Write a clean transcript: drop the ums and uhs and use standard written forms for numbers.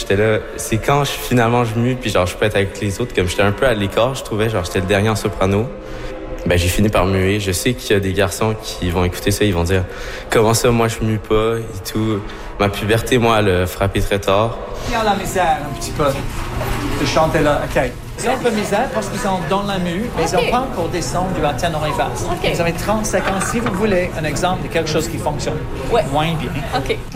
j'étais là, c'est quand finalement je mue, puis genre je peux être avec les autres, comme j'étais un peu à l'écart, je trouvais, genre j'étais le dernier en soprano. Ben j'ai fini par muer. Je sais qu'il y a des garçons qui vont écouter ça, ils vont dire comment ça, moi je mue pas et tout. Ma puberté, moi, elle a frappé très tard. Ils ont la misère un petit peu de chanter là, ok. Ils ont un peu misère parce qu'ils sont dans la mue, mais ils ont pas pour descendre du ténor et basse. Vous avez 30 secondes si vous voulez un exemple de quelque chose qui fonctionne moins bien. OK.